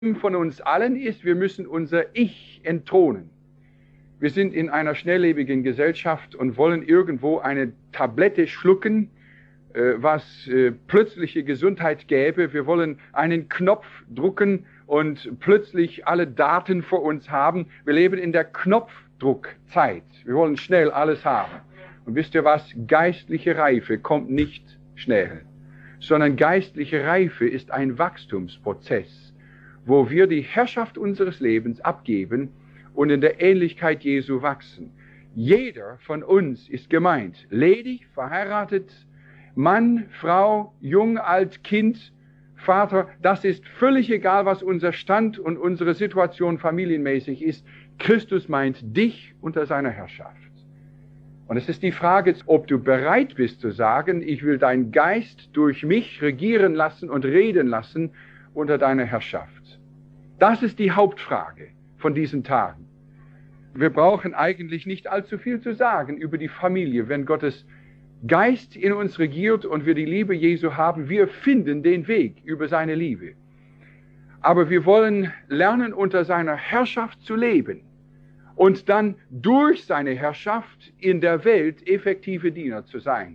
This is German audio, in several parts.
von uns allen ist, wir müssen unser Ich entthronen. Wir sind in einer schnelllebigen Gesellschaft und wollen irgendwo eine Tablette schlucken, was plötzliche Gesundheit gäbe. Wir wollen einen Knopf drucken und plötzlich alle Daten vor uns haben. Wir leben in der Knopfdruckzeit. Wir wollen schnell alles haben. Und wisst ihr was? Geistliche Reife kommt nicht schnell, sondern geistliche Reife ist ein Wachstumsprozess, wo wir die Herrschaft unseres Lebens abgeben und in der Ähnlichkeit Jesu wachsen. Jeder von uns ist gemeint, ledig, verheiratet, Mann, Frau, jung, alt, Kind, Vater, das ist völlig egal, was unser Stand und unsere Situation familienmäßig ist. Christus meint dich unter seiner Herrschaft. Und es ist die Frage, ob du bereit bist zu sagen, ich will deinen Geist durch mich regieren lassen und reden lassen unter deiner Herrschaft. Das ist die Hauptfrage von diesen Tagen. Wir brauchen eigentlich nicht allzu viel zu sagen über die Familie, wenn Gottes Geist in uns regiert und wir die Liebe Jesu haben. Wir finden den Weg über seine Liebe. Aber wir wollen lernen, unter seiner Herrschaft zu leben und dann durch seine Herrschaft in der Welt effektive Diener zu sein.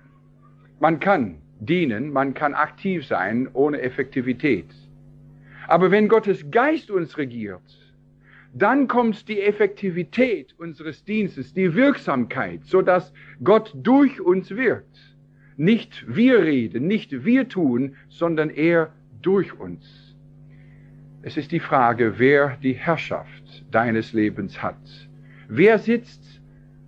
Man kann dienen, man kann aktiv sein ohne Effektivität. Aber wenn Gottes Geist uns regiert, dann kommt die Effektivität unseres Dienstes, die Wirksamkeit, sodass Gott durch uns wirkt. Nicht wir reden, nicht wir tun, sondern er durch uns. Es ist die Frage, wer die Herrschaft deines Lebens hat. Wer sitzt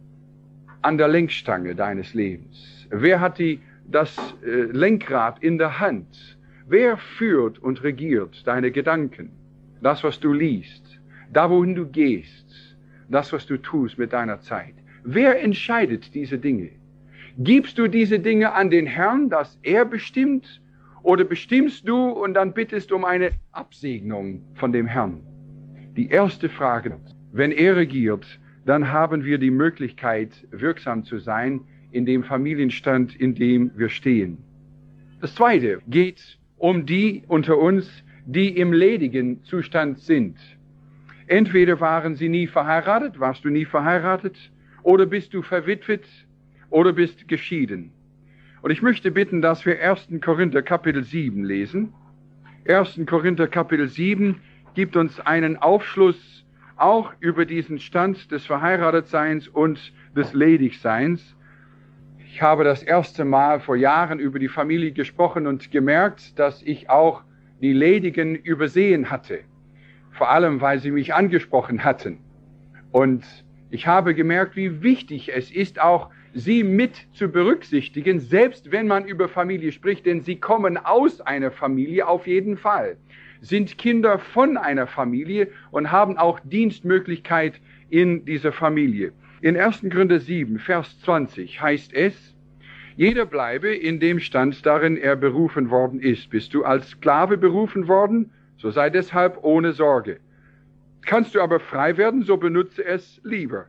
an der Lenkstange deines Lebens? Wer hat das Lenkrad in der Hand? Wer führt und regiert deine Gedanken? Das, was du liest, da, wohin du gehst, das, was du tust mit deiner Zeit. Wer entscheidet diese Dinge? Gibst du diese Dinge an den Herrn, dass er bestimmt? Oder bestimmst du und dann bittest um eine Absegnung von dem Herrn? Die erste Frage, wenn er regiert, dann haben wir die Möglichkeit, wirksam zu sein in dem Familienstand, in dem wir stehen. Das Zweite geht um die unter uns, die im ledigen Zustand sind. Entweder waren sie nie verheiratet, warst du nie verheiratet, oder bist du verwitwet, oder bist geschieden. Und ich möchte bitten, dass wir 1. Korinther Kapitel 7 lesen. 1. Korinther Kapitel 7 gibt uns einen Aufschluss auch über diesen Stand des Verheiratetseins und des Ledigseins. Ich habe das erste Mal vor Jahren über die Familie gesprochen und gemerkt, dass ich auch die Ledigen übersehen hatte. Vor allem, weil sie mich angesprochen hatten. Und ich habe gemerkt, wie wichtig es ist, auch sie mit zu berücksichtigen, selbst wenn man über Familie spricht, denn sie kommen aus einer Familie auf jeden Fall, sind Kinder von einer Familie und haben auch Dienstmöglichkeit in dieser Familie. In 1. Korinther 7, Vers 20 heißt es, jeder bleibe in dem Stand, darin er berufen worden ist. Bist du als Sklave berufen worden? So sei deshalb ohne Sorge. Kannst du aber frei werden, so benutze es lieber.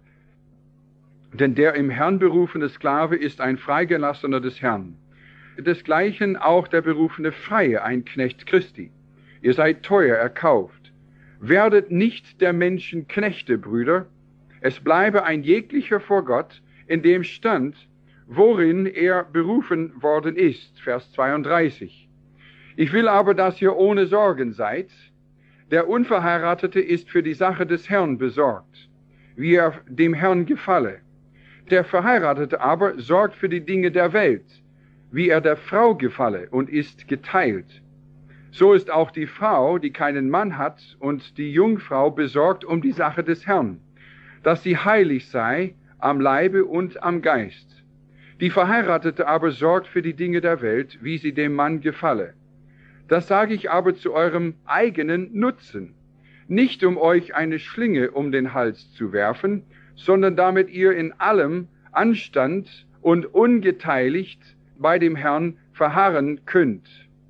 Denn der im Herrn berufene Sklave ist ein Freigelassener des Herrn. Desgleichen auch der berufene Freie, ein Knecht Christi. Ihr seid teuer erkauft. Werdet nicht der Menschen Knechte, Brüder. Es bleibe ein jeglicher vor Gott in dem Stand, worin er berufen worden ist. Vers 32. Ich will aber, dass ihr ohne Sorgen seid. Der Unverheiratete ist für die Sache des Herrn besorgt, wie er dem Herrn gefalle. Der Verheiratete aber sorgt für die Dinge der Welt, wie er der Frau gefalle und ist geteilt. So ist auch die Frau, die keinen Mann hat, und die Jungfrau besorgt um die Sache des Herrn, dass sie heilig sei am Leibe und am Geist. Die Verheiratete aber sorgt für die Dinge der Welt, wie sie dem Mann gefalle. Das sage ich aber zu eurem eigenen Nutzen, nicht um euch eine Schlinge um den Hals zu werfen, sondern damit ihr in allem Anstand und ungeteiligt bei dem Herrn verharren könnt.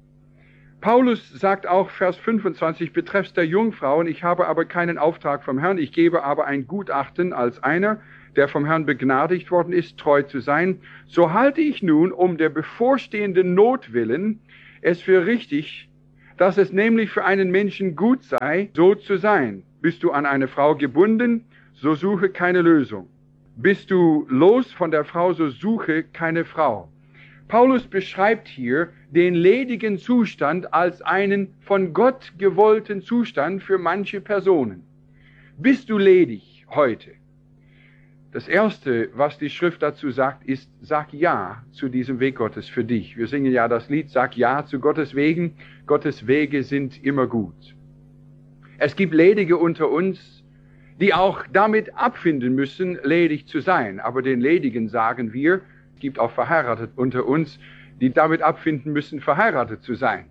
Paulus sagt auch, Vers 25, betreffs der Jungfrauen, ich habe aber keinen Auftrag vom Herrn, ich gebe aber ein Gutachten als einer, der vom Herrn begnadigt worden ist, treu zu sein. So halte ich nun um der bevorstehenden Not willen es für richtig, dass es nämlich für einen Menschen gut sei, so zu sein. Bist du an eine Frau gebunden, so suche keine Lösung. Bist du los von der Frau, so suche keine Frau. Paulus beschreibt hier den ledigen Zustand als einen von Gott gewollten Zustand für manche Personen. Bist du ledig heute? Das Erste, was die Schrift dazu sagt, ist, sag Ja zu diesem Weg Gottes für dich. Wir singen ja das Lied, sag Ja zu Gottes Wegen. Gottes Wege sind immer gut. Es gibt Ledige unter uns, die auch damit abfinden müssen, ledig zu sein. Aber den Ledigen sagen wir, es gibt auch Verheiratete unter uns, die damit abfinden müssen, verheiratet zu sein.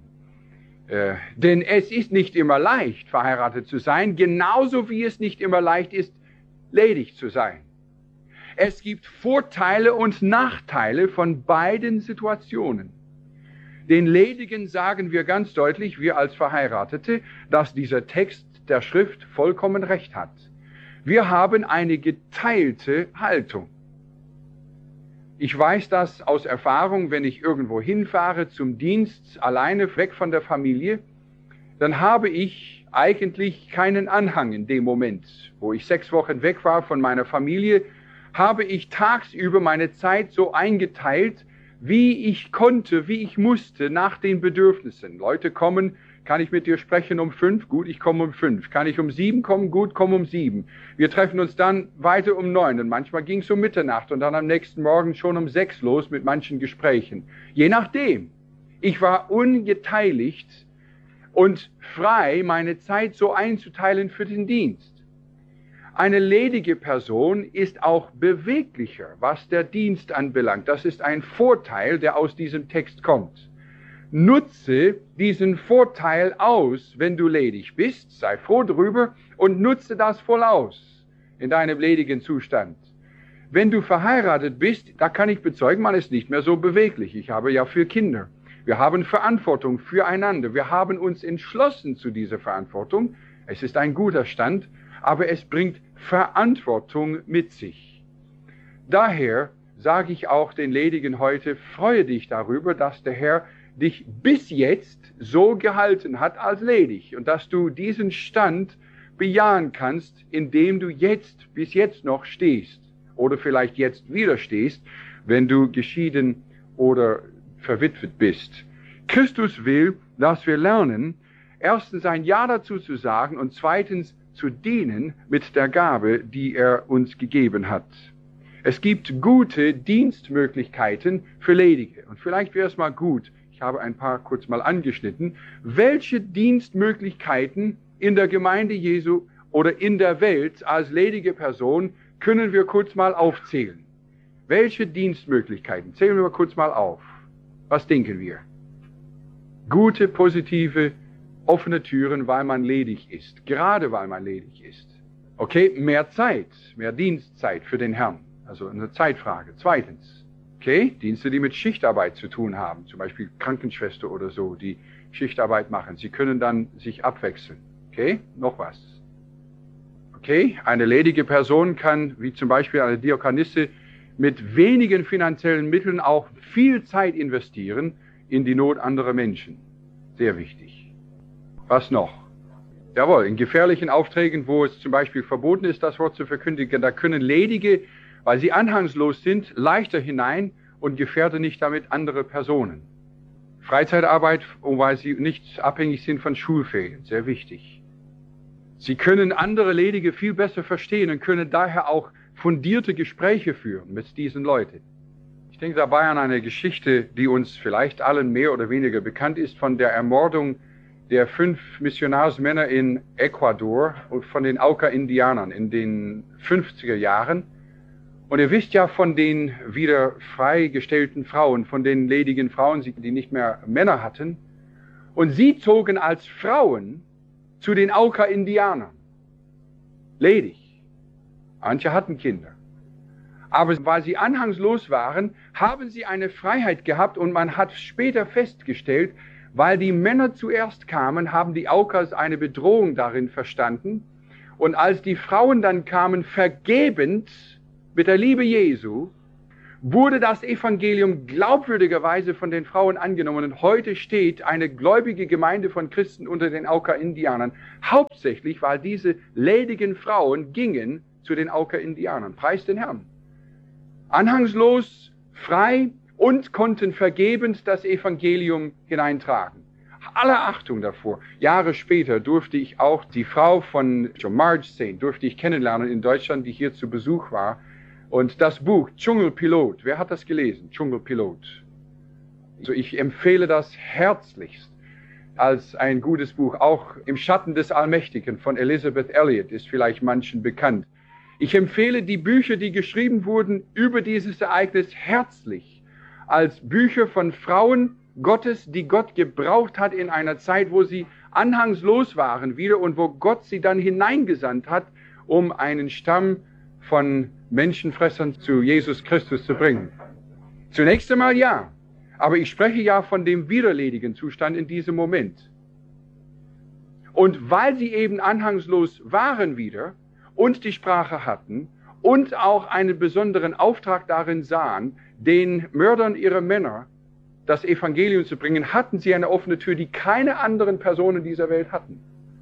Denn es ist nicht immer leicht, verheiratet zu sein, genauso wie es nicht immer leicht ist, ledig zu sein. Es gibt Vorteile und Nachteile von beiden Situationen. Den Ledigen sagen wir ganz deutlich, wir als Verheiratete, dass dieser Text der Schrift vollkommen recht hat. Wir haben eine geteilte Haltung. Ich weiß das aus Erfahrung, wenn ich irgendwo hinfahre zum Dienst, alleine weg von der Familie, dann habe ich eigentlich keinen Anhang in dem Moment. Wo ich 6 Wochen weg war von meiner Familie, habe ich tagsüber meine Zeit so eingeteilt, wie ich konnte, wie ich musste, nach den Bedürfnissen. Leute kommen, kann ich mit dir sprechen um 5? Gut, ich komme um 5. Kann ich um 7 kommen? Gut, komm um 7. Wir treffen uns dann weiter um 9 und manchmal ging es um Mitternacht und dann am nächsten Morgen schon um 6 los mit manchen Gesprächen. Je nachdem. Ich war ungeteiligt und frei, meine Zeit so einzuteilen für den Dienst. Eine ledige Person ist auch beweglicher, was der Dienst anbelangt. Das ist ein Vorteil, der aus diesem Text kommt. Nutze diesen Vorteil aus, wenn du ledig bist, sei froh drüber und nutze das voll aus in deinem ledigen Zustand. Wenn du verheiratet bist, da kann ich bezeugen, man ist nicht mehr so beweglich. Ich habe ja 4 Kinder. Wir haben Verantwortung füreinander. Wir haben uns entschlossen zu dieser Verantwortung. Es ist ein guter Stand, aber es bringt Verantwortung mit sich. Daher sage ich auch den Ledigen heute, freue dich darüber, dass der Herr dich bis jetzt so gehalten hat als ledig und dass du diesen Stand bejahen kannst, indem du jetzt, bis jetzt noch stehst oder vielleicht jetzt wieder stehst, wenn du geschieden oder verwitwet bist. Christus will, dass wir lernen, erstens ein Ja dazu zu sagen und zweitens zu dienen mit der Gabe, die er uns gegeben hat. Es gibt gute Dienstmöglichkeiten für Ledige. Und vielleicht wäre es mal gut, ich habe ein paar kurz mal angeschnitten, welche Dienstmöglichkeiten in der Gemeinde Jesu oder in der Welt als ledige Person können wir kurz mal aufzählen. Welche Dienstmöglichkeiten? Zählen wir mal kurz mal auf. Was denken wir? Gute, positive, offene Türen, weil man ledig ist. Gerade weil man ledig ist. Okay, mehr Zeit, mehr Dienstzeit für den Herrn. Also eine Zeitfrage. Zweitens, okay, Dienste, die mit Schichtarbeit zu tun haben. Zum Beispiel Krankenschwester oder so, die Schichtarbeit machen. Sie können dann sich abwechseln. Okay, noch was. Okay, eine ledige Person kann, wie zum Beispiel eine Diakonisse, mit wenigen finanziellen Mitteln auch viel Zeit investieren in die Not anderer Menschen. Sehr wichtig. Was noch? Jawohl, in gefährlichen Aufträgen, wo es zum Beispiel verboten ist, das Wort zu verkündigen, da können Ledige, weil sie anhangslos sind, leichter hinein und gefährden nicht damit andere Personen. Freizeitarbeit, weil sie nicht abhängig sind von Schulferien, sehr wichtig. Sie können andere Ledige viel besser verstehen und können daher auch fundierte Gespräche führen mit diesen Leuten. Ich denke dabei an eine Geschichte, die uns vielleicht allen mehr oder weniger bekannt ist, von der Ermordung der 5 Missionarsmänner in Ecuador und von den Auca-Indianern in den 50er Jahren. Und ihr wisst ja von den wieder freigestellten Frauen, von den ledigen Frauen, die nicht mehr Männer hatten. Und sie zogen als Frauen zu den Auca-Indianern. Ledig. Manche hatten Kinder. Aber weil sie anhangslos waren, haben sie eine Freiheit gehabt und man hat später festgestellt, weil die Männer zuerst kamen, haben die Aukas eine Bedrohung darin verstanden. Und als die Frauen dann kamen, vergebend mit der Liebe Jesu, wurde das Evangelium glaubwürdigerweise von den Frauen angenommen. Und heute steht eine gläubige Gemeinde von Christen unter den Auka-Indianern. Hauptsächlich, weil diese ledigen Frauen gingen zu den Auka-Indianern. Preis den Herrn. Anhangslos, frei und konnten vergebens das Evangelium hineintragen. Alle Achtung davor. Jahre später durfte ich auch die Frau von John Marge sehen, durfte ich kennenlernen in Deutschland, die hier zu Besuch war. Und das Buch Dschungelpilot, wer hat das gelesen? Dschungelpilot. Also ich empfehle das herzlichst als ein gutes Buch. Auch Im Schatten des Allmächtigen von Elisabeth Elliot ist vielleicht manchen bekannt. Ich empfehle die Bücher, die geschrieben wurden über dieses Ereignis herzlich als Bücher von Frauen Gottes, die Gott gebraucht hat in einer Zeit, wo sie anhangslos waren wieder und wo Gott sie dann hineingesandt hat, um einen Stamm von Menschenfressern zu Jesus Christus zu bringen. Zunächst einmal ja, aber ich spreche ja von dem widerledigen Zustand in diesem Moment. Und weil sie eben anhangslos waren wieder und die Sprache hatten und auch einen besonderen Auftrag darin sahen, den Mördern ihrer Männer das Evangelium zu bringen, hatten sie eine offene Tür, die keine anderen Personen dieser Welt hatten.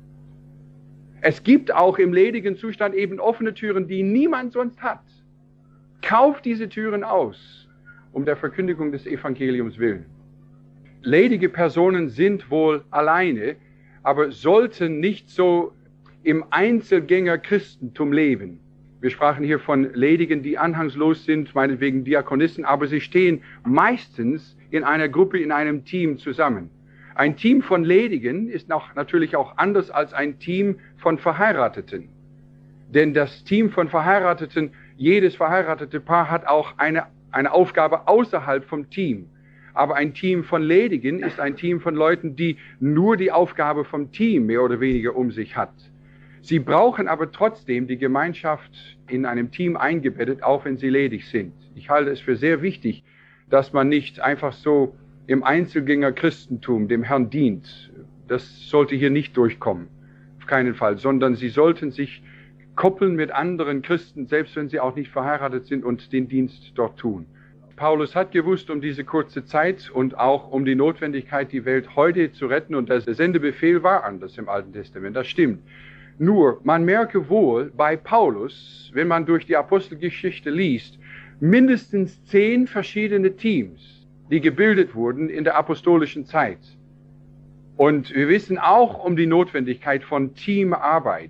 Es gibt auch im ledigen Zustand eben offene Türen, die niemand sonst hat. Kauft diese Türen aus, um der Verkündigung des Evangeliums willen. Ledige Personen sind wohl alleine, aber sollten nicht so im Einzelgänger-Christentum leben. Wir sprachen hier von Ledigen, die anhangslos sind, meinetwegen Diakonissen, aber sie stehen meistens in einer Gruppe, in einem Team zusammen. Ein Team von Ledigen ist natürlich auch anders als ein Team von Verheirateten. Denn das Team von Verheirateten, jedes verheiratete Paar hat auch eine Aufgabe außerhalb vom Team. Aber ein Team von Ledigen ist ein Team von Leuten, die nur die Aufgabe vom Team mehr oder weniger um sich hat. Sie brauchen aber trotzdem die Gemeinschaft in einem Team eingebettet, auch wenn sie ledig sind. Ich halte es für sehr wichtig, dass man nicht einfach so im Einzelgänger-Christentum dem Herrn dient. Das sollte hier nicht durchkommen, auf keinen Fall, sondern sie sollten sich koppeln mit anderen Christen, selbst wenn sie auch nicht verheiratet sind, und den Dienst dort tun. Paulus hat gewusst um diese kurze Zeit und auch um die Notwendigkeit, die Welt heute zu retten, und der Sendebefehl war anders im Alten Testament, das stimmt. Nur, man merke wohl bei Paulus, wenn man durch die Apostelgeschichte liest, mindestens 10 verschiedene Teams, die gebildet wurden in der apostolischen Zeit. Und wir wissen auch um die Notwendigkeit von Teamarbeit.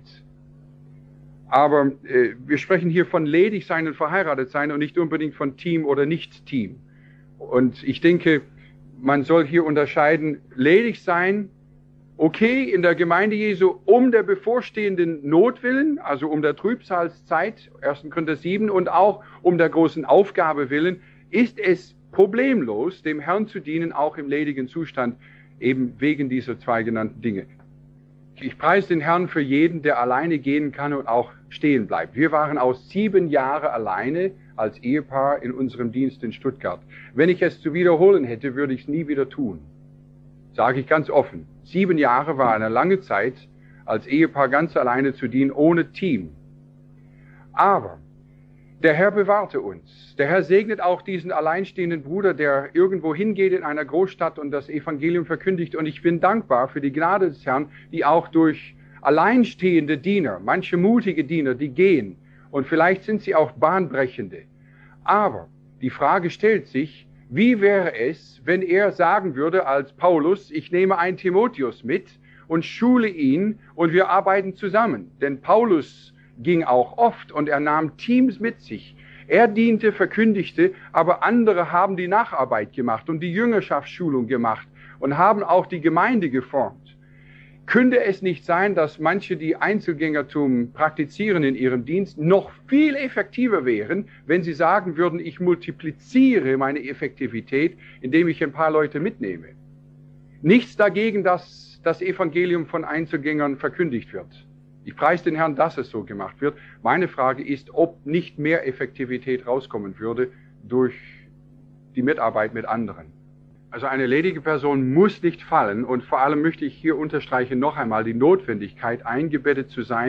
Aber wir sprechen hier von ledig sein und verheiratet sein und nicht unbedingt von Team oder Nicht-Team. Und ich denke, man soll hier unterscheiden, ledig sein, okay, in der Gemeinde Jesu um der bevorstehenden Not willen, also um der Trübsalzeit, 1. Korinther 7, und auch um der großen Aufgabe willen, ist es problemlos, dem Herrn zu dienen, auch im ledigen Zustand, eben wegen dieser 2 genannten Dinge. Ich preise den Herrn für jeden, der alleine gehen kann und auch stehen bleibt. Wir waren auch 7 Jahre alleine als Ehepaar in unserem Dienst in Stuttgart. Wenn ich es zu wiederholen hätte, würde ich es nie wieder tun. Sage ich ganz offen. 7 Jahre war eine lange Zeit, als Ehepaar ganz alleine zu dienen, ohne Team. Aber der Herr bewahrte uns. Der Herr segnet auch diesen alleinstehenden Bruder, der irgendwo hingeht in einer Großstadt und das Evangelium verkündigt. Und ich bin dankbar für die Gnade des Herrn, die auch durch alleinstehende Diener, manche mutige Diener, die gehen. Und vielleicht sind sie auch bahnbrechende. Aber die Frage stellt sich, wie wäre es, wenn er sagen würde als Paulus, ich nehme einen Timotheus mit und schule ihn und wir arbeiten zusammen. Denn Paulus ging auch oft und er nahm Teams mit sich. Er diente, verkündigte, aber andere haben die Nacharbeit gemacht und die Jüngerschaftsschulung gemacht und haben auch die Gemeinde geformt. Könnte es nicht sein, dass manche, die Einzelgängertum praktizieren in ihrem Dienst, noch viel effektiver wären, wenn sie sagen würden, ich multipliziere meine Effektivität, indem ich ein paar Leute mitnehme? Nichts dagegen, dass das Evangelium von Einzelgängern verkündigt wird. Ich preise den Herrn, dass es so gemacht wird. Meine Frage ist, ob nicht mehr Effektivität rauskommen würde durch die Mitarbeit mit anderen. Also eine ledige Person muss nicht fallen, und vor allem möchte ich hier unterstreichen noch einmal die Notwendigkeit, eingebettet zu sein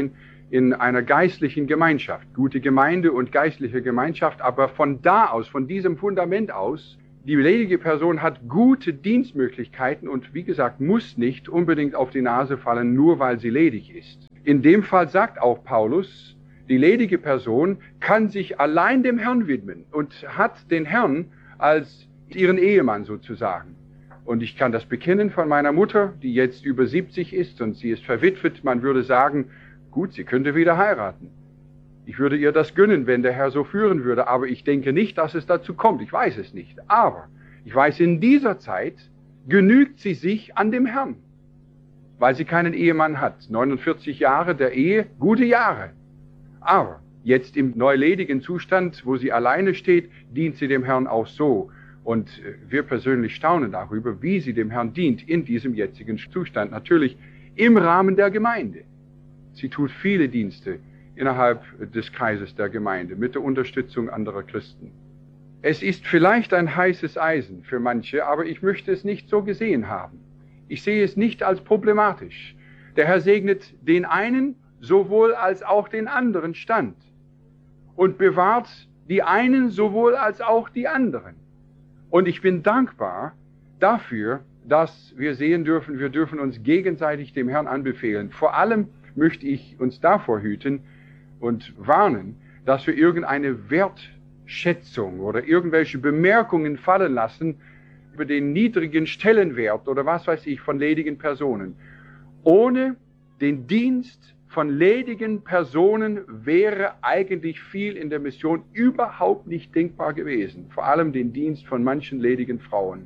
in einer geistlichen Gemeinschaft, gute Gemeinde und geistliche Gemeinschaft, aber von da aus, von diesem Fundament aus, die ledige Person hat gute Dienstmöglichkeiten und wie gesagt, muss nicht unbedingt auf die Nase fallen, nur weil sie ledig ist. In dem Fall sagt auch Paulus, die ledige Person kann sich allein dem Herrn widmen und hat den Herrn als ihren Ehemann sozusagen. Und ich kann das bekennen von meiner Mutter, die jetzt über 70 ist und sie ist verwitwet. Man würde sagen, gut, sie könnte wieder heiraten. Ich würde ihr das gönnen, wenn der Herr so führen würde, aber ich denke nicht, dass es dazu kommt. Ich weiß es nicht. Aber ich weiß, in dieser Zeit genügt sie sich an dem Herrn, weil sie keinen Ehemann hat. 49 Jahre der Ehe, gute Jahre. Aber jetzt im neuledigen Zustand, wo sie alleine steht, dient sie dem Herrn auch so. Und wir persönlich staunen darüber, wie sie dem Herrn dient in diesem jetzigen Zustand. Natürlich im Rahmen der Gemeinde. Sie tut viele Dienste innerhalb des Kreises der Gemeinde mit der Unterstützung anderer Christen. Es ist vielleicht ein heißes Eisen für manche, aber ich möchte es nicht so gesehen haben. Ich sehe es nicht als problematisch. Der Herr segnet den einen sowohl als auch den anderen Stand und bewahrt die einen sowohl als auch die anderen. Und ich bin dankbar dafür, dass wir sehen dürfen, wir dürfen uns gegenseitig dem Herrn anbefehlen. Vor allem möchte ich uns davor hüten und warnen, dass wir irgendeine Wertschätzung oder irgendwelche Bemerkungen fallen lassen über den niedrigen Stellenwert oder was weiß ich von ledigen Personen. Ohne den Dienst von ledigen Personen wäre eigentlich viel in der Mission überhaupt nicht denkbar gewesen. Vor allem den Dienst von manchen ledigen Frauen.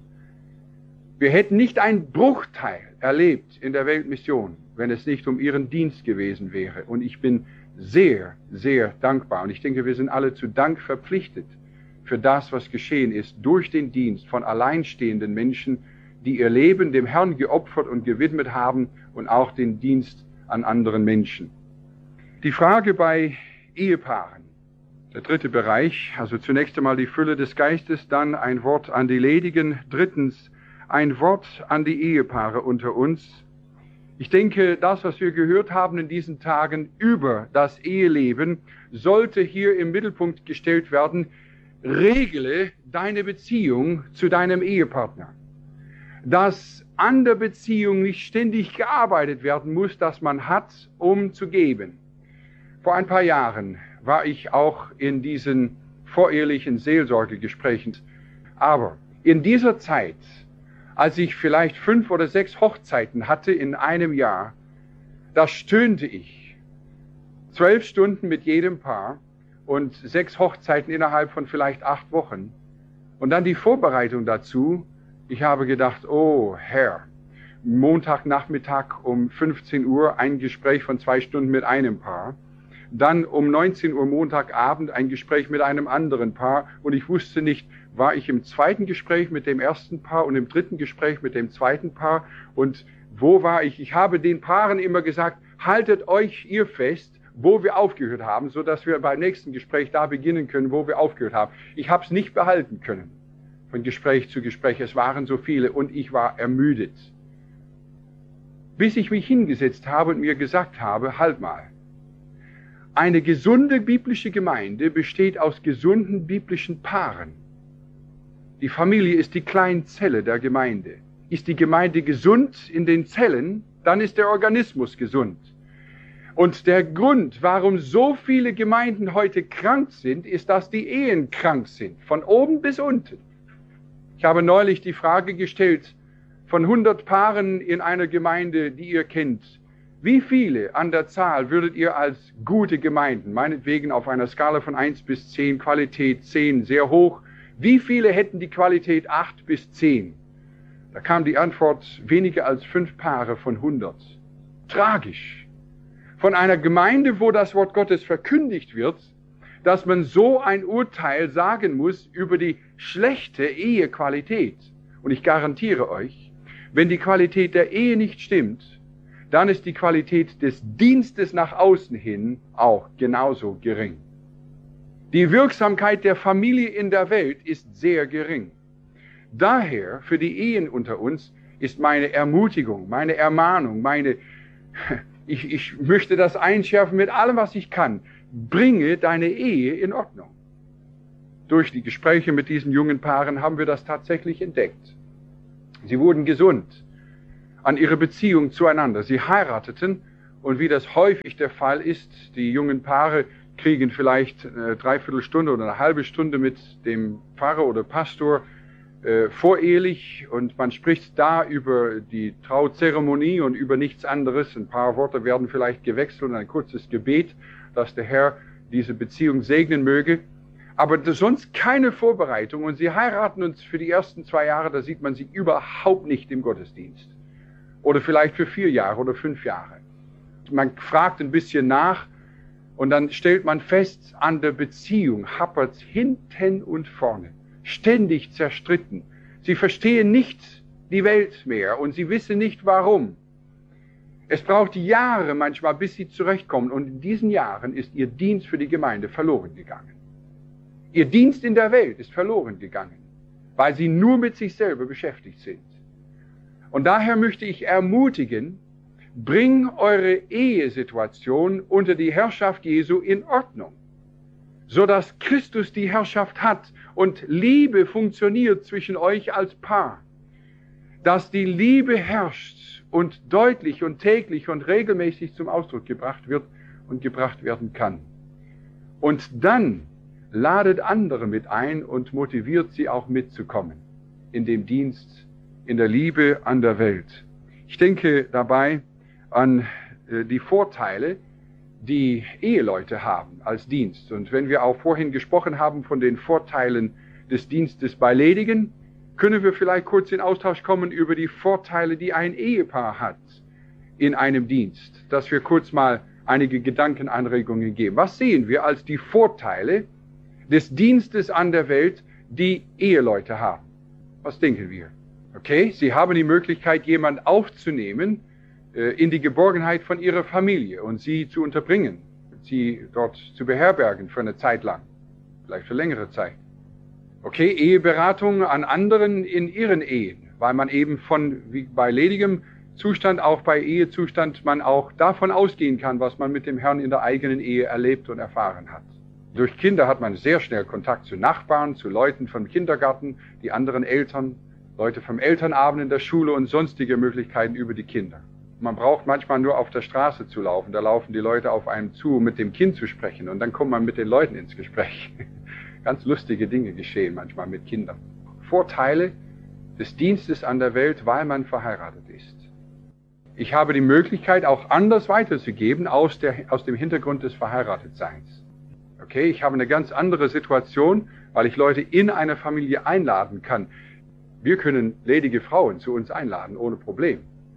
Wir hätten nicht einen Bruchteil erlebt in der Weltmission, wenn es nicht um ihren Dienst gewesen wäre. Und ich bin sehr, sehr dankbar. Und ich denke, wir sind alle zu Dank verpflichtet für das, was geschehen ist durch den Dienst von alleinstehenden Menschen, die ihr Leben dem Herrn geopfert und gewidmet haben und auch den Dienst an anderen Menschen. Die Frage bei Ehepaaren. Der dritte Bereich, also zunächst einmal die Fülle des Geistes, dann ein Wort an die Ledigen, drittens ein Wort an die Ehepaare unter uns. Ich denke, das, was wir gehört haben in diesen Tagen über das Eheleben, sollte hier im Mittelpunkt gestellt werden. Regle deine Beziehung zu deinem Ehepartner. Dass an der Beziehung nicht ständig gearbeitet werden muss, dass man hat, um zu geben. Vor ein paar Jahren war ich auch in diesen vorehelichen Seelsorgegesprächen. Aber in dieser Zeit, als ich vielleicht 5 oder 6 Hochzeiten hatte in einem Jahr, da stöhnte ich. 12 Stunden mit jedem Paar und 6 Hochzeiten innerhalb von vielleicht 8 Wochen. Und dann die Vorbereitung dazu. Ich habe gedacht, oh Herr, Montagnachmittag um 15 Uhr ein Gespräch von 2 Stunden mit einem Paar. Dann um 19 Uhr Montagabend ein Gespräch mit einem anderen Paar. Und ich wusste nicht, war ich im zweiten Gespräch mit dem ersten Paar und im dritten Gespräch mit dem zweiten Paar. Und wo war ich? Ich habe den Paaren immer gesagt, haltet euch ihr fest, wo wir aufgehört haben, so dass wir beim nächsten Gespräch da beginnen können, wo wir aufgehört haben. Ich habe es nicht behalten können. Von Gespräch zu Gespräch, es waren so viele und ich war ermüdet. Bis ich mich hingesetzt habe und mir gesagt habe, halt mal, eine gesunde biblische Gemeinde besteht aus gesunden biblischen Paaren. Die Familie ist die Kleinzelle der Gemeinde. Ist die Gemeinde gesund in den Zellen, dann ist der Organismus gesund. Und der Grund, warum so viele Gemeinden heute krank sind, ist, dass die Ehen krank sind, von oben bis unten. Ich habe neulich die Frage gestellt, von 100 Paaren in einer Gemeinde, die ihr kennt, wie viele an der Zahl würdet ihr als gute Gemeinden, meinetwegen auf einer Skala von 1 bis 10, Qualität 10, sehr hoch, wie viele hätten die Qualität 8 bis 10? Da kam die Antwort, weniger als 5 Paare von 100. Tragisch. Von einer Gemeinde, wo das Wort Gottes verkündigt wird, dass man so ein Urteil sagen muss über die schlechte Ehequalität. Und ich garantiere euch, wenn die Qualität der Ehe nicht stimmt, dann ist die Qualität des Dienstes nach außen hin auch genauso gering. Die Wirksamkeit der Familie in der Welt ist sehr gering. Daher, für die Ehen unter uns, ist meine Ermutigung, meine Ermahnung, Ich möchte das einschärfen mit allem, was ich kann. Bringe deine Ehe in Ordnung. Durch die Gespräche mit diesen jungen Paaren haben wir das tatsächlich entdeckt. Sie wurden gesund an ihrer Beziehung zueinander. Sie heirateten und wie das häufig der Fall ist, die jungen Paare kriegen vielleicht eine Dreiviertelstunde oder eine halbe Stunde mit dem Pfarrer oder Pastor vorehelich und man spricht da über die Trauzeremonie und über nichts anderes. Ein paar Worte werden vielleicht gewechselt und ein kurzes Gebet, dass der Herr diese Beziehung segnen möge. Aber sonst keine Vorbereitung und sie heiraten uns für die ersten 2 Jahre, da sieht man sie überhaupt nicht im Gottesdienst. Oder vielleicht für 4 Jahre oder 5 Jahre. Man fragt ein bisschen nach und dann stellt man fest, an der Beziehung happert's hinten und vorne. Ständig zerstritten. Sie verstehen nicht die Welt mehr und sie wissen nicht warum. Es braucht Jahre manchmal, bis sie zurechtkommen und in diesen Jahren ist ihr Dienst für die Gemeinde verloren gegangen. Ihr Dienst in der Welt ist verloren gegangen, weil sie nur mit sich selber beschäftigt sind. Und daher möchte ich ermutigen, bring eure Ehesituation unter die Herrschaft Jesu in Ordnung, so dass Christus die Herrschaft hat und Liebe funktioniert zwischen euch als Paar, dass die Liebe herrscht und deutlich und täglich und regelmäßig zum Ausdruck gebracht wird und gebracht werden kann. Und dann ladet andere mit ein und motiviert sie auch mitzukommen in dem Dienst, in der Liebe an der Welt. Ich denke dabei an die Vorteile, die Eheleute haben als Dienst. Und wenn wir auch vorhin gesprochen haben von den Vorteilen des Dienstes bei Ledigen, können wir vielleicht kurz in Austausch kommen über die Vorteile, die ein Ehepaar hat in einem Dienst, dass wir kurz mal einige Gedankenanregungen geben. Was sehen wir als die Vorteile des Dienstes an der Welt, die Eheleute haben? Was denken wir? Okay, sie haben die Möglichkeit, jemanden aufzunehmen, in die Geborgenheit von ihrer Familie und sie zu unterbringen, sie dort zu beherbergen für eine Zeit lang, vielleicht für längere Zeit. Okay, Eheberatung an anderen in ihren Ehen, weil man eben wie bei ledigem Zustand, auch bei Ehezustand, man auch davon ausgehen kann, was man mit dem Herrn in der eigenen Ehe erlebt und erfahren hat. Durch Kinder hat man sehr schnell Kontakt zu Nachbarn, zu Leuten vom Kindergarten, die anderen Eltern, Leute vom Elternabend in der Schule und sonstige Möglichkeiten über die Kinder. Man braucht manchmal nur auf der Straße zu laufen, da laufen die Leute auf einem zu, um mit dem Kind zu sprechen und dann kommt man mit den Leuten ins Gespräch. Ganz lustige Dinge geschehen manchmal mit Kindern. Vorteile des Dienstes an der Welt, weil man verheiratet ist. Ich habe die Möglichkeit, auch anders weiterzugeben aus dem Hintergrund des Verheiratetseins. Okay, ich habe eine ganz andere Situation, weil ich Leute in eine Familie einladen kann. Wir können ledige Frauen zu uns einladen, ohne Problem.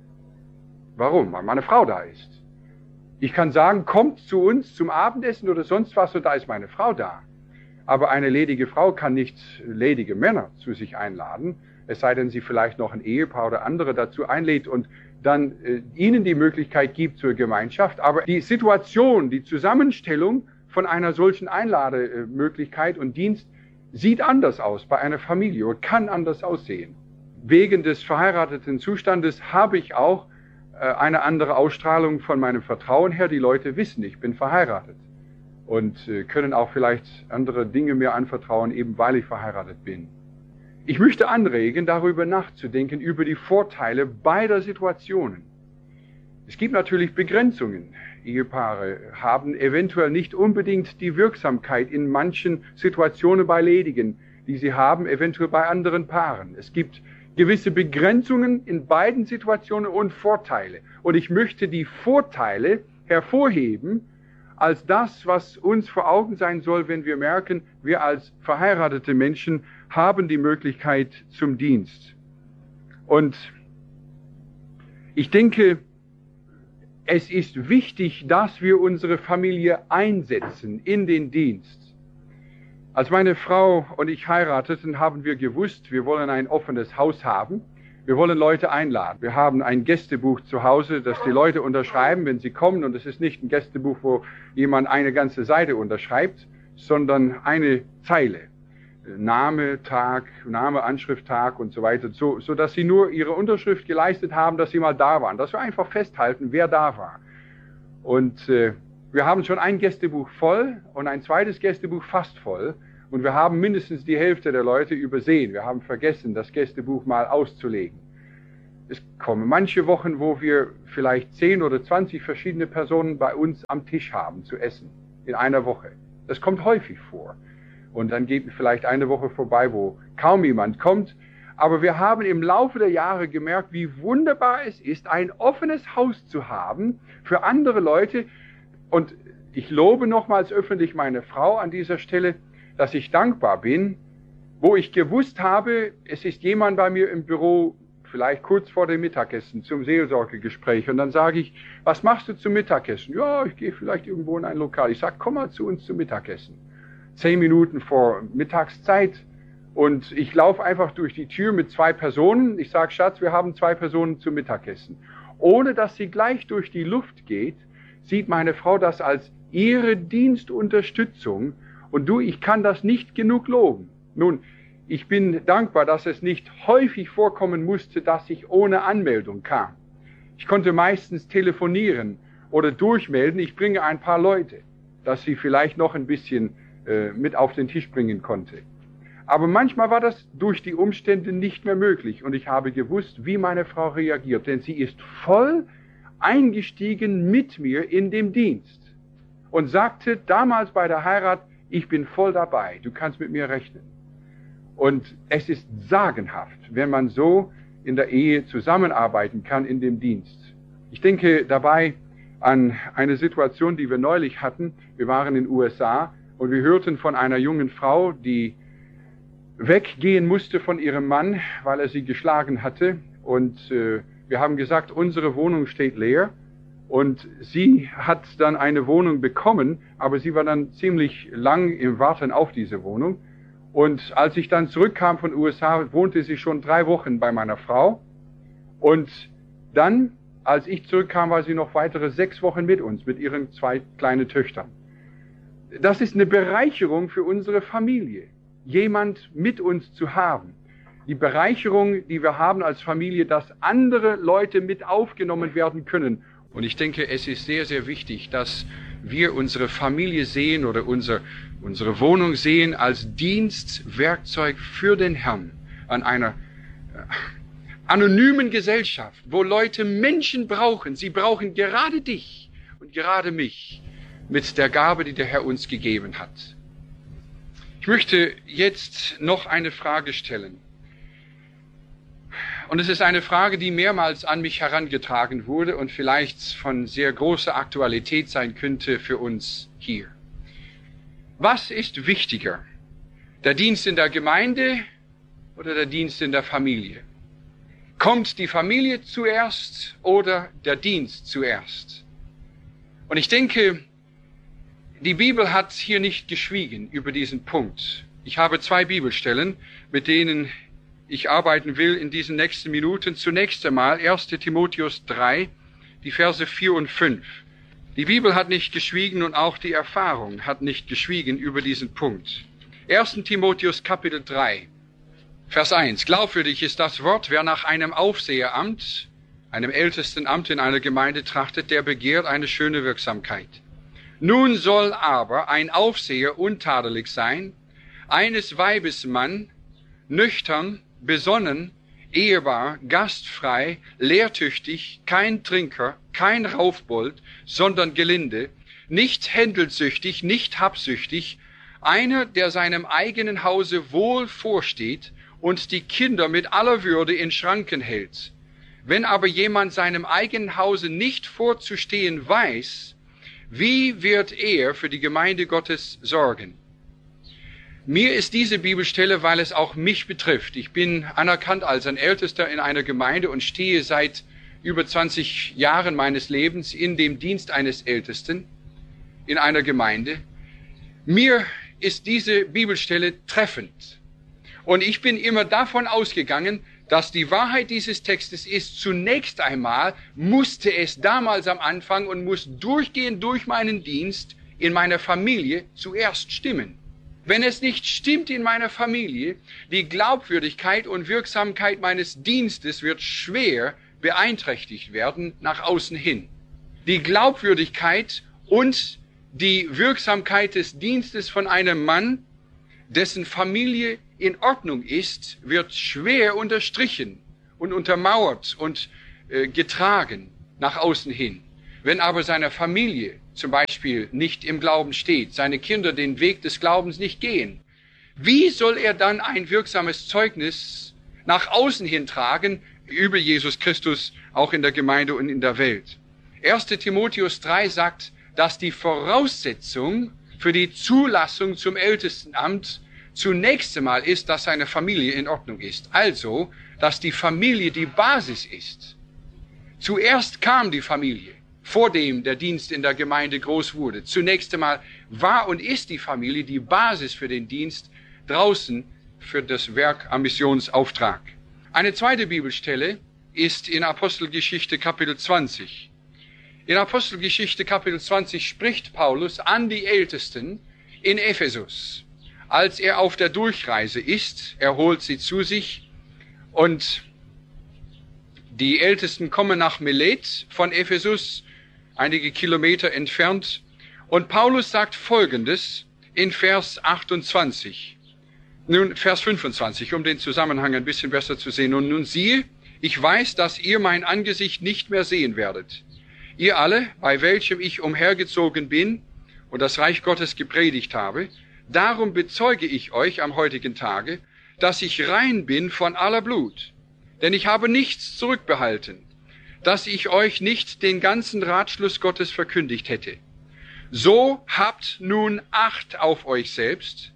Warum? Weil meine Frau da ist. Ich kann sagen, kommt zu uns zum Abendessen oder sonst was und da ist meine Frau da. Aber eine ledige Frau kann nicht ledige Männer zu sich einladen, es sei denn, sie vielleicht noch ein Ehepaar oder andere dazu einlädt und dann ihnen die Möglichkeit gibt zur Gemeinschaft. Aber die Situation, die Zusammenstellung von einer solchen Einlademöglichkeit und Dienst sieht anders aus bei einer Familie und kann anders aussehen. Wegen des verheirateten Zustandes habe ich auch eine andere Ausstrahlung von meinem Vertrauen her. Die Leute wissen, ich bin verheiratet und können auch vielleicht andere Dinge mir anvertrauen, eben weil ich verheiratet bin. Ich möchte anregen, darüber nachzudenken, über die Vorteile beider Situationen. Es gibt natürlich Begrenzungen. Ehepaare haben eventuell nicht unbedingt die Wirksamkeit in manchen Situationen bei Ledigen, die sie haben, eventuell bei anderen Paaren. Es gibt gewisse Begrenzungen in beiden Situationen und Vorteile. Und ich möchte die Vorteile hervorheben als das, was uns vor Augen sein soll, wenn wir merken, wir als verheiratete Menschen haben die Möglichkeit zum Dienst. Und ich denke, es ist wichtig, dass wir unsere Familie einsetzen in den Dienst. Als meine Frau und ich heirateten, haben wir gewusst, wir wollen ein offenes Haus haben. Wir wollen Leute einladen. Wir haben ein Gästebuch zu Hause, das die Leute unterschreiben, wenn sie kommen. Und es ist nicht ein Gästebuch, wo jemand eine ganze Seite unterschreibt, sondern eine Zeile. Name, Tag, Name, Anschrift, Tag und so weiter, so dass sie nur ihre Unterschrift geleistet haben, dass sie mal da waren. Dass wir einfach festhalten, wer da war. Und wir haben schon ein Gästebuch voll und ein zweites Gästebuch fast voll. Und wir haben mindestens die Hälfte der Leute übersehen. Wir haben vergessen, das Gästebuch mal auszulegen. Es kommen manche Wochen, wo wir vielleicht 10 oder 20 verschiedene Personen bei uns am Tisch haben zu essen. In einer Woche. Das kommt häufig vor. Und dann geht vielleicht eine Woche vorbei, wo kaum jemand kommt. Aber wir haben im Laufe der Jahre gemerkt, wie wunderbar es ist, ein offenes Haus zu haben für andere Leute. Und ich lobe nochmals öffentlich meine Frau an dieser Stelle, dass ich dankbar bin, wo ich gewusst habe, es ist jemand bei mir im Büro, vielleicht kurz vor dem Mittagessen zum Seelsorgegespräch. Und dann sage ich, was machst du zum Mittagessen? Ja, ich gehe vielleicht irgendwo in ein Lokal. Ich sage, komm mal zu uns zum Mittagessen. 10 Minuten vor Mittagszeit. Und ich laufe einfach durch die Tür mit 2 Personen. Ich sage, Schatz, wir haben 2 Personen zum Mittagessen. Ohne dass sie gleich durch die Luft geht, sieht meine Frau das als ihre Dienstunterstützung. Und ich kann das nicht genug loben. Nun, ich bin dankbar, dass es nicht häufig vorkommen musste, dass ich ohne Anmeldung kam. Ich konnte meistens telefonieren oder durchmelden. Ich bringe ein paar Leute, dass sie vielleicht noch ein bisschen mit auf den Tisch bringen konnte. Aber manchmal war das durch die Umstände nicht mehr möglich. Und ich habe gewusst, wie meine Frau reagiert. Denn sie ist voll eingestiegen mit mir in dem Dienst. Und sagte damals bei der Heirat, ich bin voll dabei, du kannst mit mir rechnen. Und es ist sagenhaft, wenn man so in der Ehe zusammenarbeiten kann in dem Dienst. Ich denke dabei an eine Situation, die wir neulich hatten. Wir waren in den USA und wir hörten von einer jungen Frau, die weggehen musste von ihrem Mann, weil er sie geschlagen hatte. Und wir haben gesagt, unsere Wohnung steht leer. Und sie hat dann eine Wohnung bekommen, aber sie war dann ziemlich lang im Warten auf diese Wohnung. Und als ich dann zurückkam von den USA, wohnte sie schon 3 Wochen bei meiner Frau. Und dann, als ich zurückkam, war sie noch weitere 6 Wochen mit uns, mit ihren 2 kleinen Töchtern. Das ist eine Bereicherung für unsere Familie, jemand mit uns zu haben. Die Bereicherung, die wir haben als Familie, dass andere Leute mit aufgenommen werden können. Und ich denke, es ist sehr, sehr wichtig, dass wir unsere Familie sehen oder unsere Wohnung sehen als Dienstwerkzeug für den Herrn an einer anonymen Gesellschaft, wo Leute Menschen brauchen. Sie brauchen gerade dich und gerade mich mit der Gabe, die der Herr uns gegeben hat. Ich möchte jetzt noch eine Frage stellen. Und es ist eine Frage, die mehrmals an mich herangetragen wurde und vielleicht von sehr großer Aktualität sein könnte für uns hier. Was ist wichtiger? Der Dienst in der Gemeinde oder der Dienst in der Familie? Kommt die Familie zuerst oder der Dienst zuerst? Und ich denke, die Bibel hat hier nicht geschwiegen über diesen Punkt. Ich habe 2 Bibelstellen, mit denen ich arbeiten will in diesen nächsten Minuten. Zunächst einmal 1. Timotheus 3, die Verse 4 und 5. Die Bibel hat nicht geschwiegen und auch die Erfahrung hat nicht geschwiegen über diesen Punkt. 1. Timotheus Kapitel 3, Vers 1. Glaubwürdig ist das Wort, wer nach einem Aufseheramt, einem ältesten Amt in einer Gemeinde trachtet, der begehrt eine schöne Wirksamkeit. Nun soll aber ein Aufseher untadelig sein, eines Weibes Mann, nüchtern, besonnen, ehebar, gastfrei, lehrtüchtig, kein Trinker, kein Raufbold, sondern gelinde, nicht händelsüchtig, nicht habsüchtig, einer, der seinem eigenen Hause wohl vorsteht und die Kinder mit aller Würde in Schranken hält. Wenn aber jemand seinem eigenen Hause nicht vorzustehen weiß, wie wird er für die Gemeinde Gottes sorgen? Mir ist diese Bibelstelle, weil es auch mich betrifft. Ich bin anerkannt als ein Ältester in einer Gemeinde und stehe seit über 20 Jahren meines Lebens in dem Dienst eines Ältesten in einer Gemeinde. Mir ist diese Bibelstelle treffend. Und ich bin immer davon ausgegangen, dass die Wahrheit dieses Textes ist, zunächst einmal musste es damals am Anfang und muss durchgehend durch meinen Dienst in meiner Familie zuerst stimmen. Wenn es nicht stimmt in meiner Familie, die Glaubwürdigkeit und Wirksamkeit meines Dienstes wird schwer beeinträchtigt werden nach außen hin. die Glaubwürdigkeit und die Wirksamkeit des Dienstes von einem Mann, dessen Familie in Ordnung ist, wird schwer unterstrichen und untermauert und getragen nach außen hin. Wenn aber seine Familie zum Beispiel nicht im Glauben steht, seine Kinder den Weg des Glaubens nicht gehen, wie soll er dann ein wirksames Zeugnis nach außen hin tragen über Jesus Christus, auch in der Gemeinde und in der Welt? 1. Timotheus 3 sagt, dass die Voraussetzung für die Zulassung zum Ältestenamt zunächst einmal ist, dass seine Familie in Ordnung ist. Also, dass die Familie die Basis ist. Zuerst kam die Familie, vor dem der Dienst in der Gemeinde groß wurde. Zunächst einmal war und ist die Familie die Basis für den Dienst draußen für das Werk am Missionsauftrag. Eine zweite Bibelstelle ist in Apostelgeschichte Kapitel 20. In Apostelgeschichte Kapitel 20 spricht Paulus an die Ältesten in Ephesus. Als er auf der Durchreise ist, er holt sie zu sich und die Ältesten kommen nach Milet von Ephesus, einige Kilometer entfernt. Und Paulus sagt Folgendes in Vers 28. Nun, Vers 25, um den Zusammenhang ein bisschen besser zu sehen. Und nun siehe, ich weiß, dass ihr mein Angesicht nicht mehr sehen werdet. Ihr alle, bei welchem ich umhergezogen bin und das Reich Gottes gepredigt habe, darum bezeuge ich euch am heutigen Tage, dass ich rein bin von aller Blut. Denn ich habe nichts zurückbehalten, dass ich euch nicht den ganzen Ratschluss Gottes verkündigt hätte. So habt nun Acht auf euch selbst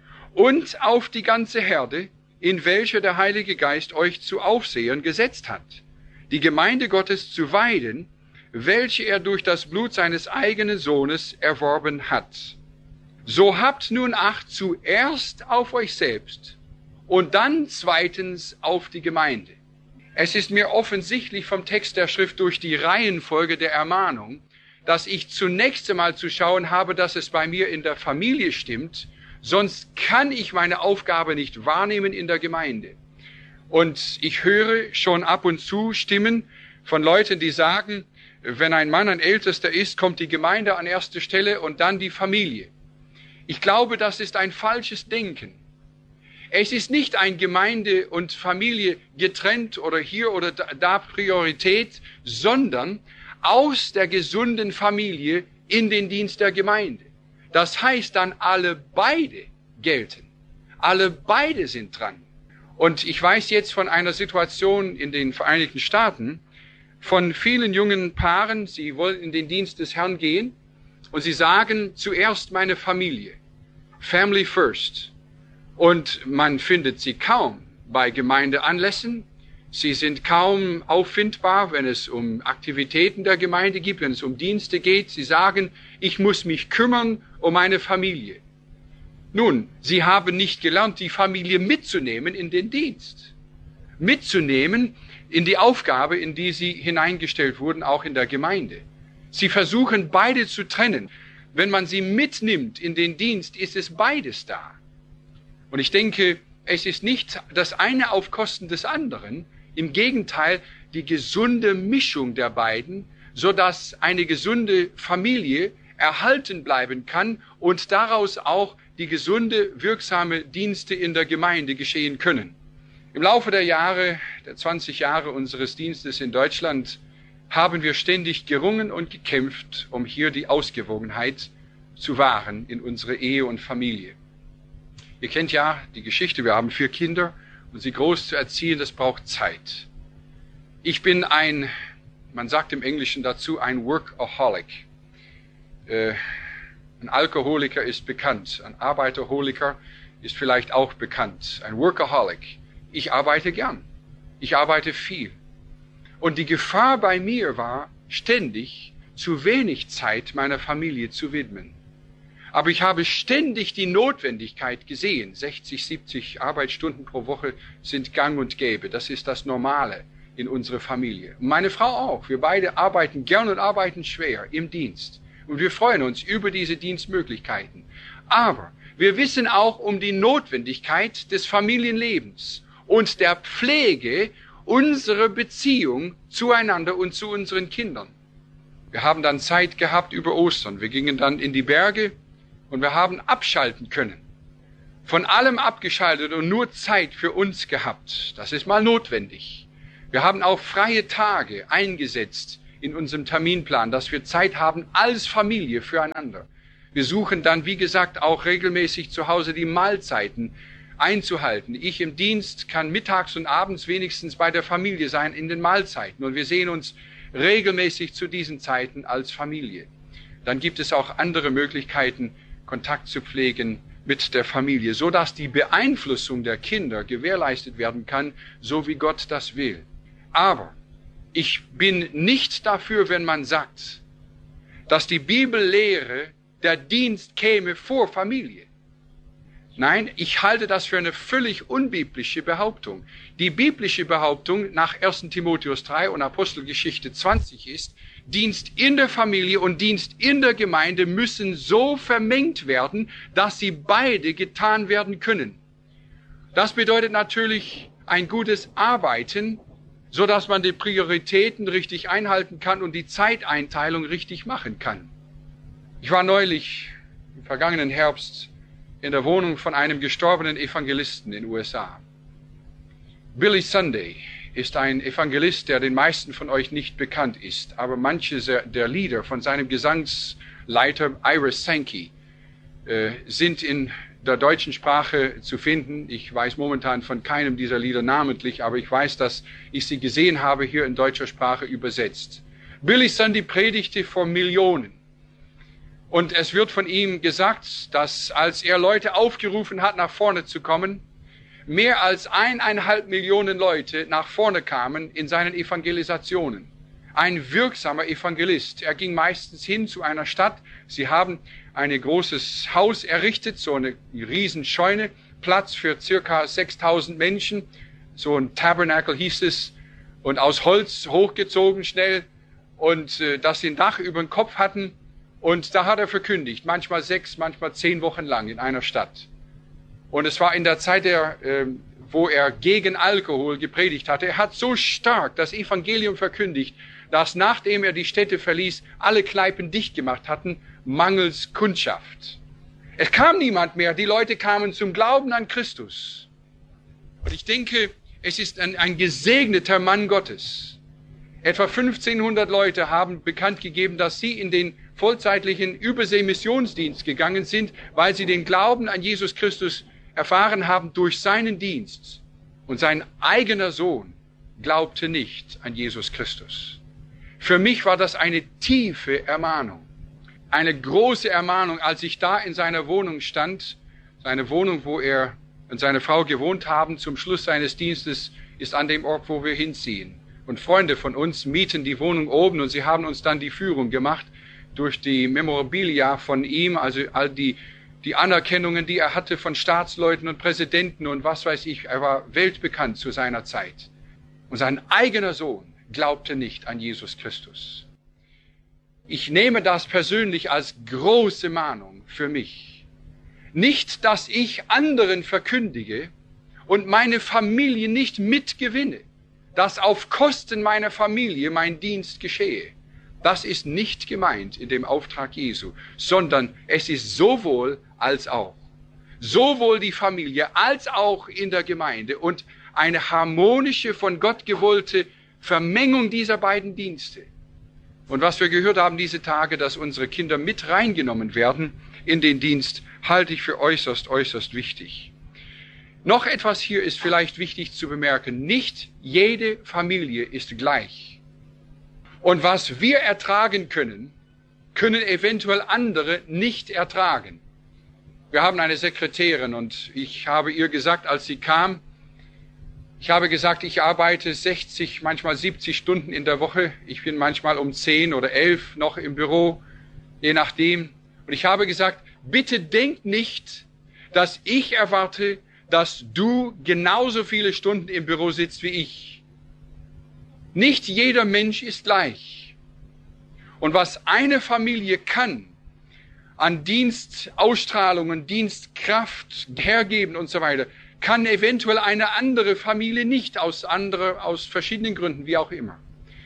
und auf die ganze Herde, in welcher der Heilige Geist euch zu Aufsehern gesetzt hat, die Gemeinde Gottes zu weiden, welche er durch das Blut seines eigenen Sohnes erworben hat. So habt nun Acht zuerst auf euch selbst und dann zweitens auf die Gemeinde. Es ist mir offensichtlich vom Text der Schrift durch die Reihenfolge der Ermahnung, dass ich zunächst einmal zu schauen habe, dass es bei mir in der Familie stimmt, sonst kann ich meine Aufgabe nicht wahrnehmen in der Gemeinde. Und ich höre schon ab und zu Stimmen von Leuten, die sagen, wenn ein Mann ein Ältester ist, kommt die Gemeinde an erste Stelle und dann die Familie. Ich glaube, das ist ein falsches Denken. Es ist nicht ein Gemeinde und Familie getrennt oder hier oder da Priorität, sondern aus der gesunden Familie in den Dienst der Gemeinde. Das heißt dann, alle beide gelten. Alle beide sind dran. Und ich weiß jetzt von einer Situation in den Vereinigten Staaten, von vielen jungen Paaren, sie wollen in den Dienst des Herrn gehen und sie sagen, zuerst meine Familie, Family first. Und man findet sie kaum bei Gemeindeanlässen. Sie sind kaum auffindbar, wenn es um Aktivitäten der Gemeinde geht, wenn es um Dienste geht. Sie sagen, ich muss mich kümmern um meine Familie. Nun, sie haben nicht gelernt, die Familie mitzunehmen in den Dienst. Mitzunehmen in die Aufgabe, in die sie hineingestellt wurden, auch in der Gemeinde. Sie versuchen, beide zu trennen. Wenn man sie mitnimmt in den Dienst, ist es beides da. Und ich denke, es ist nicht das eine auf Kosten des anderen. Im Gegenteil, die gesunde Mischung der beiden, so dass eine gesunde Familie erhalten bleiben kann und daraus auch die gesunde, wirksame Dienste in der Gemeinde geschehen können. Im Laufe der Jahre, der 20 Jahre unseres Dienstes in Deutschland, haben wir ständig gerungen und gekämpft, um hier die Ausgewogenheit zu wahren in unserer Ehe und Familie. Ihr kennt ja die Geschichte, wir haben 4 Kinder und sie groß zu erziehen, das braucht Zeit. Ich bin man sagt im Englischen dazu, ein Workaholic. Ein Alkoholiker ist bekannt, ein Arbeiterholiker ist vielleicht auch bekannt, ein Workaholic. Ich arbeite gern, ich arbeite viel. Und die Gefahr bei mir war, ständig zu wenig Zeit meiner Familie zu widmen. Aber ich habe ständig die Notwendigkeit gesehen. 60, 70 Arbeitsstunden pro Woche sind gang und gäbe. Das ist das Normale in unserer Familie. Und meine Frau auch. Wir beide arbeiten gern und arbeiten schwer im Dienst. Und wir freuen uns über diese Dienstmöglichkeiten. Aber wir wissen auch um die Notwendigkeit des Familienlebens und der Pflege unserer Beziehung zueinander und zu unseren Kindern. Wir haben dann Zeit gehabt über Ostern. Wir gingen dann in die Berge und wir haben abschalten können. Von allem abgeschaltet und nur Zeit für uns gehabt. Das ist mal notwendig. Wir haben auch freie Tage eingesetzt in unserem Terminplan, dass wir Zeit haben als Familie füreinander. Wir suchen dann, wie gesagt, auch regelmäßig zu Hause die Mahlzeiten einzuhalten. Ich im Dienst kann mittags und abends wenigstens bei der Familie sein in den Mahlzeiten. Und wir sehen uns regelmäßig zu diesen Zeiten als Familie. Dann gibt es auch andere Möglichkeiten, Kontakt zu pflegen mit der Familie, so dass die Beeinflussung der Kinder gewährleistet werden kann, so wie Gott das will. Aber ich bin nicht dafür, wenn man sagt, dass die Bibel lehre, der Dienst käme vor Familie. Nein, ich halte das für eine völlig unbiblische Behauptung. Die biblische Behauptung nach 1. Timotheus 3 und Apostelgeschichte 20 ist, Dienst in der Familie und Dienst in der Gemeinde müssen so vermengt werden, dass sie beide getan werden können. Das bedeutet natürlich ein gutes Arbeiten, so dass man die Prioritäten richtig einhalten kann und die Zeiteinteilung richtig machen kann. Ich war neulich im vergangenen Herbst in der Wohnung von einem gestorbenen Evangelisten in den USA. Billy Sunday ist ein Evangelist, der den meisten von euch nicht bekannt ist, aber manche der Lieder von seinem Gesangsleiter Ira Sankey sind in der deutschen Sprache zu finden. Ich weiß momentan von keinem dieser Lieder namentlich, aber ich weiß, dass ich sie gesehen habe, hier in deutscher Sprache übersetzt. Billy Sunday predigte vor Millionen. Und es wird von ihm gesagt, dass als er Leute aufgerufen hat, nach vorne zu kommen, mehr als 1,5 Millionen Leute nach vorne kamen in seinen Evangelisationen. Ein wirksamer Evangelist. Er ging meistens hin zu einer Stadt. Sie haben ein großes Haus errichtet, so eine Riesenscheune, Platz für circa 6.000 Menschen. So ein Tabernacle hieß es. Und aus Holz hochgezogen schnell. Und dass sie ein Dach über den Kopf hatten. Und da hat er verkündigt, manchmal 6, manchmal 10 Wochen lang in einer Stadt. Und es war in der Zeit, wo er gegen Alkohol gepredigt hatte. Er hat so stark das Evangelium verkündigt, dass nachdem er die Städte verließ, alle Kneipen dicht gemacht hatten, mangels Kundschaft. Es kam niemand mehr, die Leute kamen zum Glauben an Christus. Und ich denke, es ist ein gesegneter Mann Gottes. Etwa 1500 Leute haben bekannt gegeben, dass sie in den vollzeitlichen Überseemissionsdienst gegangen sind, weil sie den Glauben an Jesus Christus erfahren haben durch seinen Dienst. Und sein eigener Sohn glaubte nicht an Jesus Christus. Für mich war das eine tiefe Ermahnung, eine große Ermahnung, als ich da in seiner Wohnung stand, seine Wohnung, wo er und seine Frau gewohnt haben, zum Schluss seines Dienstes, ist an dem Ort, wo wir hinziehen. Und Freunde von uns mieten die Wohnung oben und sie haben uns dann die Führung gemacht durch die Memorabilia von ihm, also all die Anerkennungen, die er hatte von Staatsleuten und Präsidenten und was weiß ich. Er war weltbekannt zu seiner Zeit. Und sein eigener Sohn glaubte nicht an Jesus Christus. Ich nehme das persönlich als große Mahnung für mich. Nicht, dass ich anderen verkündige und meine Familie nicht mitgewinne, dass auf Kosten meiner Familie mein Dienst geschehe. Das ist nicht gemeint in dem Auftrag Jesu, sondern es ist sowohl als auch. Sowohl die Familie als auch in der Gemeinde und eine harmonische, von Gott gewollte Vermengung dieser beiden Dienste. Und was wir gehört haben diese Tage, dass unsere Kinder mit reingenommen werden in den Dienst, halte ich für äußerst, äußerst wichtig. Noch etwas hier ist vielleicht wichtig zu bemerken. Nicht jede Familie ist gleich. Und was wir ertragen können, können eventuell andere nicht ertragen. Wir haben eine Sekretärin und ich habe ihr gesagt, als sie kam, ich habe gesagt, ich arbeite 60, manchmal 70 Stunden in der Woche. Ich bin manchmal um 10 oder 11 noch im Büro, je nachdem. Und ich habe gesagt, bitte denk nicht, dass ich erwarte, dass du genauso viele Stunden im Büro sitzt wie ich. Nicht jeder Mensch ist gleich. Und was eine Familie kann, an Dienstausstrahlungen, Dienstkraft hergeben und so weiter, kann eventuell eine andere Familie nicht aus verschiedenen Gründen, wie auch immer.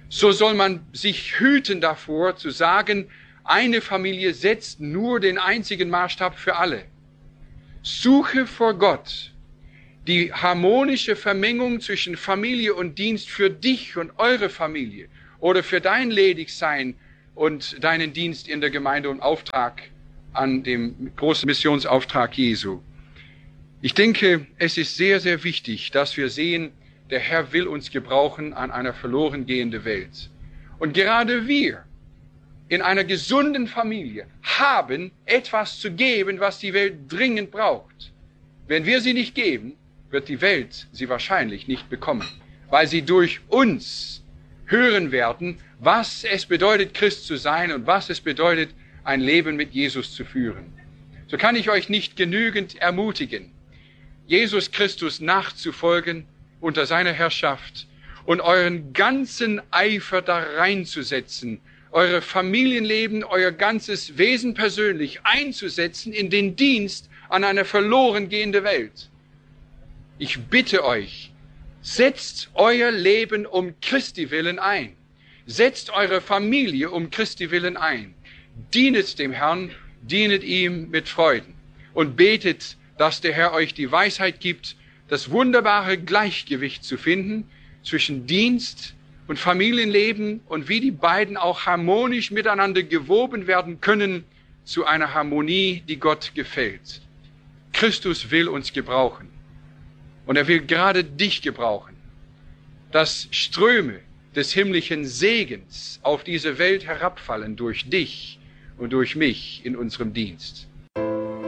so soll man sich hüten davor zu sagen, eine Familie setzt nur den einzigen Maßstab für alle. Suche vor Gott die harmonische Vermengung zwischen Familie und Dienst für dich und eure Familie oder für dein Ledigsein und deinen Dienst in der Gemeinde und Auftrag an dem großen Missionsauftrag Jesu. Ich denke, es ist sehr, sehr wichtig, dass wir sehen, der Herr will uns gebrauchen an einer verloren gehenden Welt. Und gerade wir in einer gesunden Familie haben etwas zu geben, was die Welt dringend braucht. Wenn wir sie nicht geben, wird die Welt sie wahrscheinlich nicht bekommen, weil sie durch uns hören werden, was es bedeutet, Christ zu sein und was es bedeutet, ein Leben mit Jesus zu führen. So kann ich euch nicht genügend ermutigen, Jesus Christus nachzufolgen unter seiner Herrschaft und euren ganzen Eifer da reinzusetzen, eure Familienleben, euer ganzes Wesen persönlich einzusetzen in den Dienst an einer verloren gehenden Welt. Ich bitte euch, setzt euer Leben um Christi willen ein. Setzt eure Familie um Christi willen ein. Dienet dem Herrn, dienet ihm mit Freuden und betet, dass der Herr euch die Weisheit gibt, das wunderbare Gleichgewicht zu finden zwischen Dienst und Familienleben und wie die beiden auch harmonisch miteinander gewoben werden können zu einer Harmonie, die Gott gefällt. Christus will uns gebrauchen und er will gerade dich gebrauchen, dass Ströme des himmlischen Segens auf diese Welt herabfallen durch dich und durch mich in unserem Dienst.